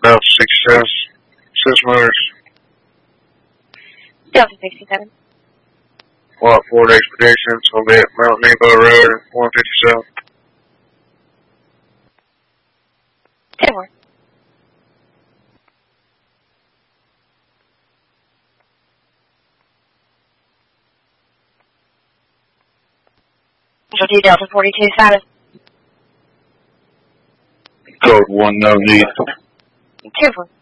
About 6 motors. Delta 67. Lot 4 Expedition. It's going to be at Mount Nebo Road, 157. 10-1. Delta 42 status. Code 1, no need. 2-4.